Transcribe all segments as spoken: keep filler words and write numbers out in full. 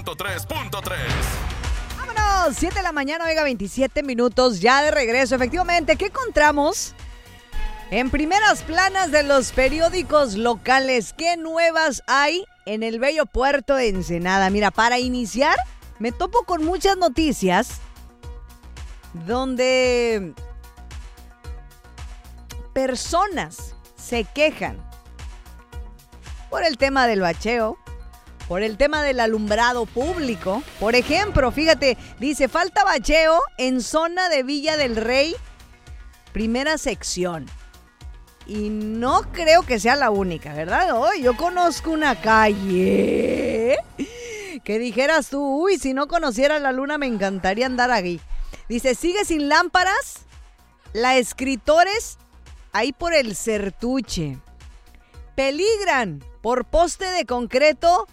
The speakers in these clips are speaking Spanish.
tres punto tres. Vámonos, siete de la mañana, oiga, veintisiete minutos, ya de regreso. Efectivamente, ¿qué encontramos en primeras planas de los periódicos locales? ¿Qué nuevas hay en el bello puerto de Ensenada? Mira, para iniciar, me topo con muchas noticias donde personas se quejan por el tema del bacheo, por el tema del alumbrado público. Por ejemplo, fíjate, dice, falta bacheo en zona de Villa del Rey, primera sección. Y no creo que sea la única, ¿verdad? Oh, yo conozco una calle que dijeras tú, uy, si no conociera la luna me encantaría andar aquí. Dice, sigue sin lámparas, la Escritores, ahí por el Certuche. Peligran por poste de concreto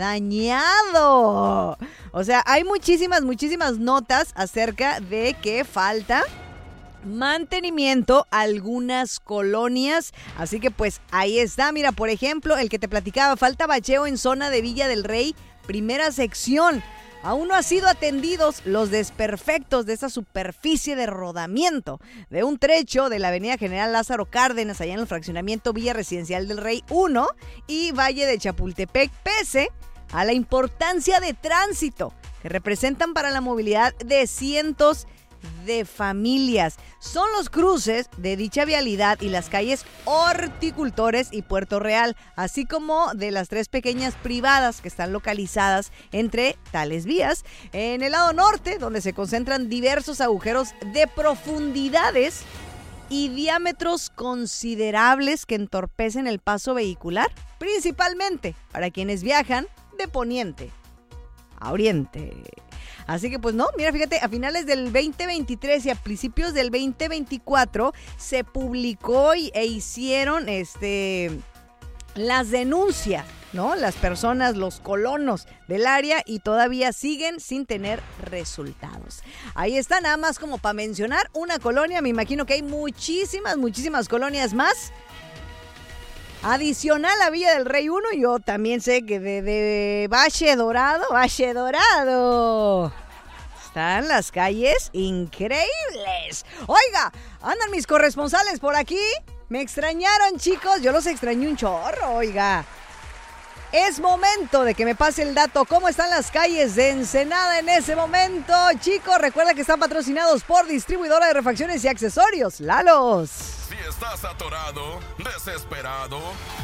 dañado. O sea, hay muchísimas, muchísimas notas acerca de que falta mantenimiento a algunas colonias. Así que pues ahí está. Mira, por ejemplo, el que te platicaba, falta bacheo en zona de Villa del Rey, primera sección. Aún no han sido atendidos los desperfectos de esa superficie de rodamiento de un trecho de la avenida General Lázaro Cárdenas, allá en el fraccionamiento Villa Residencial del Rey uno y Valle de Chapultepec, pese a la importancia de tránsito que representan para la movilidad de cientos de familias. Son los cruces de dicha vialidad y las calles Horticultores y Puerto Real, así como de las tres pequeñas privadas que están localizadas entre tales vías. En el lado norte, donde se concentran diversos agujeros de profundidades y diámetros considerables que entorpecen el paso vehicular, principalmente para quienes viajan de poniente a oriente. Así que pues no, mira, fíjate, a finales del veinte veintitrés y a principios del veinte veinticuatro se publicó y, e hicieron este las denuncias, ¿no? Las personas, los colonos del área, y todavía siguen sin tener resultados. Ahí está, nada más como para mencionar una colonia. Me imagino que hay muchísimas, muchísimas colonias más. Adicional a Villa del Rey uno, yo también sé que de, de Valle Dorado, Valle Dorado, están las calles increíbles. Oiga, andan mis corresponsales por aquí. Me extrañaron, chicos, yo los extrañé un chorro, oiga. Es momento de que me pase el dato. ¿Cómo están las calles de Ensenada en ese momento? Chicos, recuerda que están patrocinados por Distribuidora de Refacciones y Accesorios, Lalos. Si estás atorado, desesperado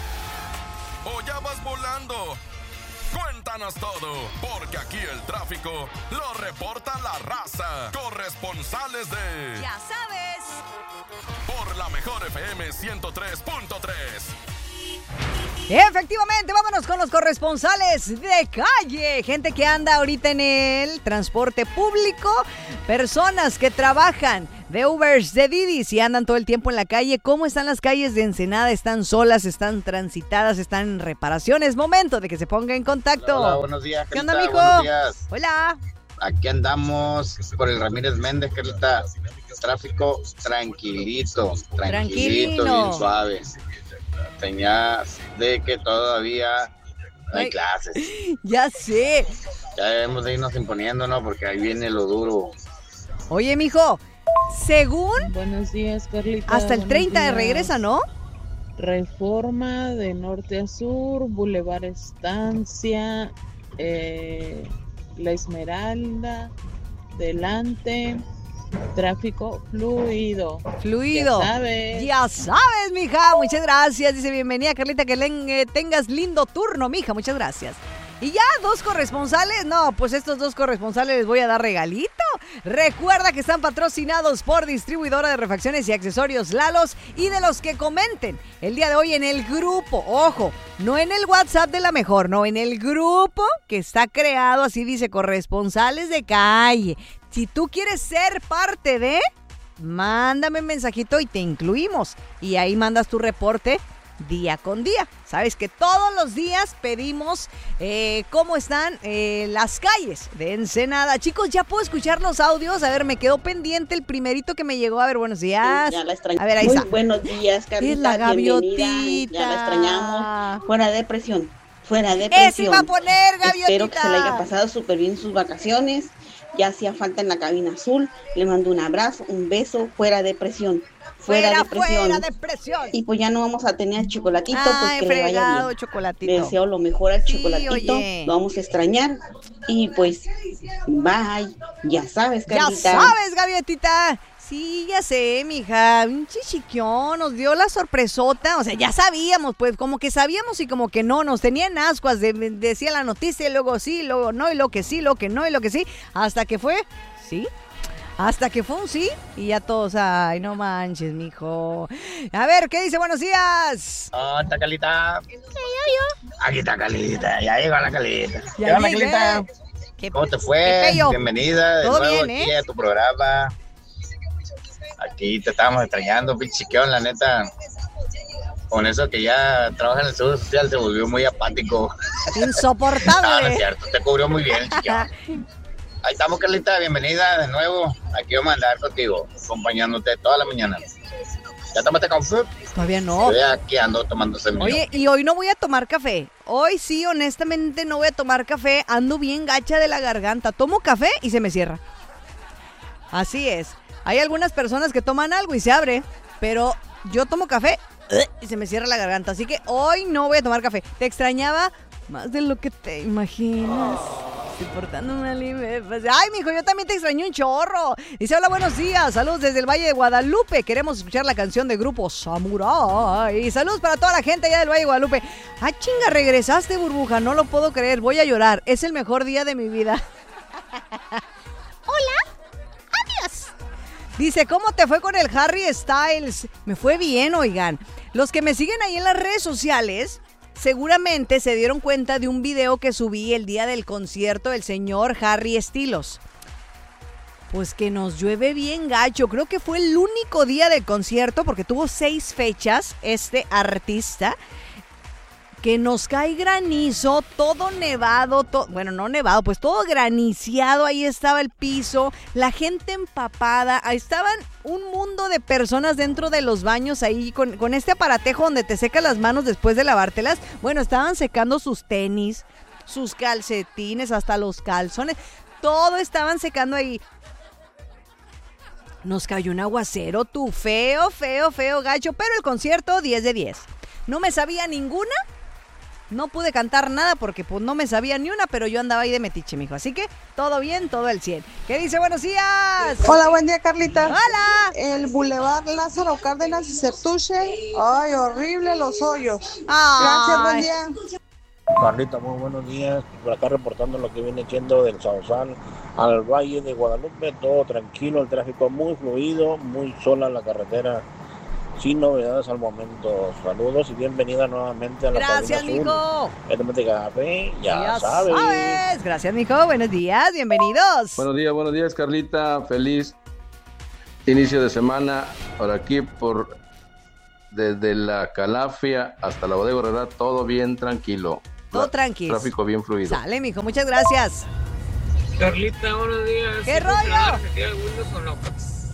o ya vas volando, cuéntanos todo, porque aquí el tráfico lo reporta la raza. Corresponsales de... Ya sabes. Por la mejor F M ciento tres punto tres. Efectivamente, vámonos con los corresponsales de calle. Gente que anda ahorita en el transporte público, personas que trabajan de Ubers, de Didis y andan todo el tiempo en la calle. ¿Cómo están las calles de Ensenada? ¿Están solas? ¿Están transitadas? ¿Están en reparaciones? Momento de que se ponga en contacto. Hola, hola, buenos días. ¿Qué onda, mijo? Buenos días. Hola. Aquí andamos por el Ramírez Méndez, Carlita. Tráfico tranquilito, tranquilito, Tranquilino. bien suave. Señal de que todavía no hay Ay. clases. Ya sé. Ya debemos de irnos imponiendo, ¿no? Porque ahí viene lo duro. Oye, mijo, según Buenos días, Carlita. hasta el Buenos treinta de días. regresa, ¿no? Reforma de norte a sur, Boulevard Estancia, eh, La Esmeralda, delante, tráfico fluido. Fluido. Ya sabes. Ya sabes, mija. Muchas gracias. Dice, bienvenida, Carlita, que le, eh, tengas lindo turno, mija. Muchas gracias. Y ya, dos corresponsales. No, pues estos dos corresponsales les voy a dar regalito. Recuerda que están patrocinados por Distribuidora de Refacciones y Accesorios Lalos, y de los que comenten el día de hoy en el grupo. Ojo, no en el WhatsApp de La Mejor, no, en el grupo que está creado, así dice, corresponsales de calle. Si tú quieres ser parte de, mándame un mensajito y te incluimos. Y ahí mandas tu reporte día con día. Sabes que todos los días pedimos eh, cómo están eh, las calles de Ensenada. Chicos, ya puedo escuchar los audios. A ver, me quedó pendiente el primerito que me llegó. A ver, buenos días. Ya la extrañamos. A ver, ahí Muy está. buenos días, Carlita. Es la gaviotita. Bienvenida. Ya la extrañamos. Fuera de presión. fuera de presión. ¡Ese va a poner, Gaviotita! Espero que se le haya pasado súper bien sus vacaciones. Ya hacía falta en la cabina azul. Le mando un abrazo, un beso, fuera de presión. Fuera, Fuera, de presión. fuera de presión. Y pues ya no vamos a tener al chocolatito, Ay, pues que le vaya fregado, bien. chocolatito. Le deseo lo mejor al Sí, chocolatito. oye. Lo vamos a extrañar. Y pues, bye. Ya sabes, Ya Carlita. sabes, Gaviotita. Sí, ya sé, mija. Un chichiquión nos dio la sorpresota. O sea, ya sabíamos, pues, como que sabíamos y como que no. Nos tenían ascuas. De, decía la noticia, y luego sí, luego no, y lo que sí, lo que no, y lo que sí. Hasta que fue, sí. Hasta que fue un sí. Y ya todos, ay, no manches, mijo. A ver, ¿qué dice? Buenos días. Oh, está Calita. Aquí está Calita. Ya llegó la Calita. Ya ¿Qué onda, llegué. Calita? ¿Qué- ¿Cómo te qué fue? pello? Bienvenida de Todo nuevo bien, aquí ¿eh? a tu programa. Aquí te estábamos extrañando, pinchiqueón, la neta. Con eso que ya trabaja en el seguro social se volvió muy apático. No, no es Insoportable. cierto, te cubrió muy bien el chiqueón. Ahí estamos, Carlita, bienvenida de nuevo. Aquí vamos a andar contigo, acompañándote toda la mañana. ¿Ya tomaste café? Todavía no. Yo aquí ando tomando semillas. Oye, y hoy no voy a tomar café. Hoy sí, honestamente, no voy a tomar café. Ando bien gacha de la garganta. Tomo café y se me cierra. Así es. Hay algunas personas que toman algo y se abre, pero yo tomo café y se me cierra la garganta. Así que hoy no voy a tomar café. Te extrañaba más de lo que te imaginas. Estoy portando mal y me pasa. Ay, mijo, yo también te extrañé un chorro. Dice, hola, buenos días. Saludos desde el Valle de Guadalupe. Queremos escuchar la canción de grupo Samurai. Y saludos para toda la gente allá del Valle de Guadalupe. Ah, chinga, regresaste, burbuja. No lo puedo creer. Voy a llorar. Es el mejor día de mi vida. Hola. Adiós. Dice, ¿cómo te fue con el Harry Styles? Me fue bien, oigan. Los que me siguen ahí en las redes sociales seguramente se dieron cuenta de un video que subí el día del concierto del señor Harry Styles. Pues que nos llueve bien gacho. Creo que fue el único día del concierto, porque tuvo seis fechas este artista, que nos cae granizo, todo nevado, to- bueno, no nevado, pues todo graniciado, ahí estaba el piso, la gente empapada, ahí estaban un mundo de personas dentro de los baños ahí con, con este aparatejo donde te secas las manos después de lavártelas. Bueno, estaban secando sus tenis, sus calcetines, hasta los calzones, todo estaban secando ahí. Nos cayó un aguacero, tú, feo, feo, feo, gacho, pero el concierto diez de diez. No me sabía ninguna. No pude cantar nada porque pues no me sabía ni una, pero yo andaba ahí de metiche, mijo. Así que todo bien, todo el cien. ¿Qué dice? Buenos días. Hola, buen día, Carlita. Hola. El Boulevard Lázaro Cárdenas y Certuche. Ay, horrible los hoyos. Ay. Gracias, buen día. Carlita, muy buenos días. Por acá reportando lo que viene siendo del Sausal al Valle de Guadalupe. Todo tranquilo, el tráfico muy fluido, muy sola la carretera. Sin novedades al momento. Saludos y bienvenida nuevamente a la Gracias, cabina azul. mijo. Este café, ya, Ya sabes. sabes. Gracias, mijo. Buenos días, bienvenidos. Buenos días, buenos días, Carlita. Feliz inicio de semana por aquí, por desde la Calafia hasta la Bodega Herrera, todo bien tranquilo. Todo Tra- tranquilo. Tráfico bien fluido. Sale, mijo. Muchas gracias. Carlita, buenos días. ¿Qué Sí, rollo? funcionaba la efectiva de Windows o no.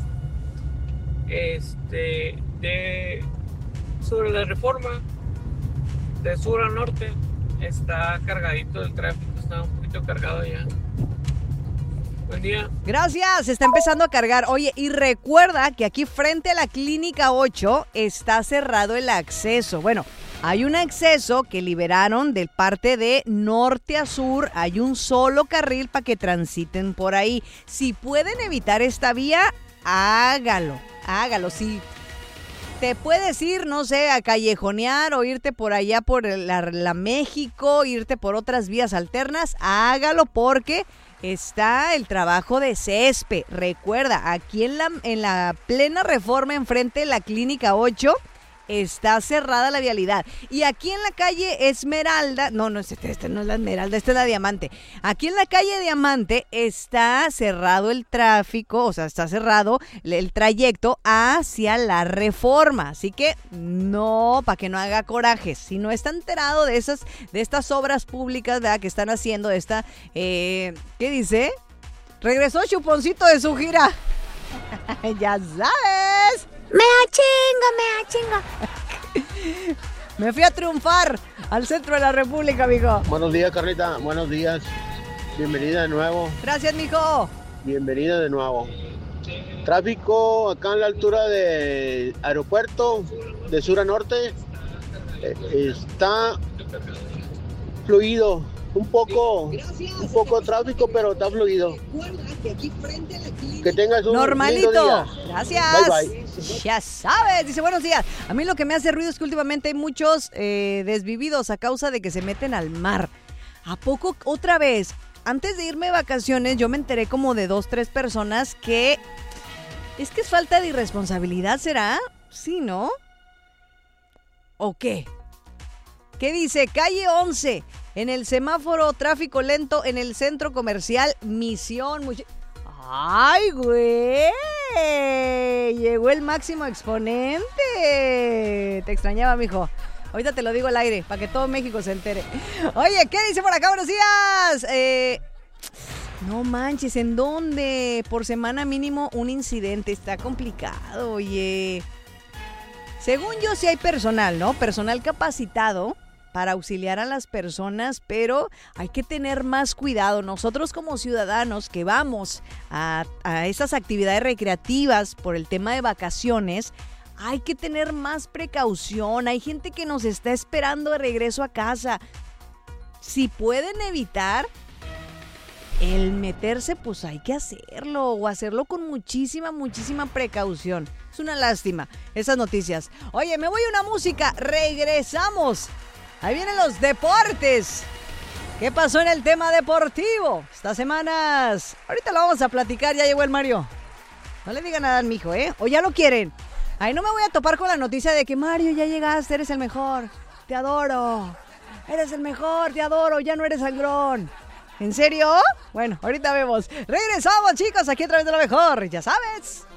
Este, de sobre la reforma de sur a norte está cargadito el tráfico, está un poquito cargado ya. Buen día. Gracias, está empezando a cargar. Oye, y recuerda que aquí frente a la Clínica ocho está cerrado el acceso. Bueno, hay un acceso que liberaron del parte de norte a sur. Hay un solo carril para que transiten por ahí. Si pueden evitar esta vía, hágalo, hágalo. Si te puedes ir, no sé, a callejonear o irte por allá por la, la México, irte por otras vías alternas, hágalo porque está el trabajo de césped. Recuerda, aquí en la, en la plena Reforma, enfrente de la Clínica ocho, está cerrada la vialidad. Y aquí en la calle Esmeralda, no, no, este, este no es la Esmeralda, esta es la Diamante. Aquí en la calle Diamante está cerrado el tráfico, o sea, está cerrado el trayecto hacia la Reforma. Así que no, para que no haga corajes. Si no está enterado de esas, de estas obras públicas, ¿verdad?, que están haciendo esta, eh, ¿qué dice? Regresó Chuponcito de su gira. Ya sabes. Me achinga, me achinga. Me fui a triunfar al centro de la República, mijo. Buenos días, Carlita. Buenos días. Bienvenida de nuevo. Gracias, mijo. Bienvenida de nuevo. Tráfico acá en la altura de aeropuerto, de sur a norte, eh, está fluido. Un poco, un poco de tráfico, pero está fluido. Que tengas un normalito. lindo día. Gracias. Bye, bye. Ya sabes, dice buenos días. A mí lo que me hace ruido es que últimamente hay muchos eh, desvividos a causa de que se meten al mar. ¿A poco otra vez? Antes de irme de vacaciones yo me enteré como de dos, tres personas que... Es que es falta de irresponsabilidad, ¿será? Sí, ¿no? ¿O qué? ¿Qué dice? Calle once, en el semáforo, tráfico lento en el centro comercial Misión. Much- ¡Ay, güey! Llegó el máximo exponente. Te extrañaba, mijo. Ahorita te lo digo al aire, para que todo México se entere. Oye, ¿qué dice por acá? Buenos días. Eh, no manches, ¿en dónde? Por semana mínimo un incidente. Está complicado, oye. Según yo sí hay personal, ¿no? Personal capacitado para auxiliar a las personas, pero hay que tener más cuidado. Nosotros como ciudadanos que vamos a, a esas actividades recreativas por el tema de vacaciones, hay que tener más precaución. Hay gente que nos está esperando de regreso a casa. Si pueden evitar el meterse, pues hay que hacerlo, o hacerlo con muchísima, muchísima precaución. Es una lástima esas noticias. Oye, me voy a una música, regresamos. Ahí vienen los deportes. ¿Qué pasó en el tema deportivo estas semanas? Ahorita lo vamos a platicar, ya llegó el Mario. No le digan nada al mijo, ¿eh? O ya lo quieren. Ahí no me voy a topar con la noticia de que Mario, ya llegaste, eres el mejor. Te adoro. Eres el mejor, te adoro, ya no eres sangrón. ¿En serio? Bueno, ahorita vemos. Regresamos, chicos, aquí a través de lo mejor, ya sabes.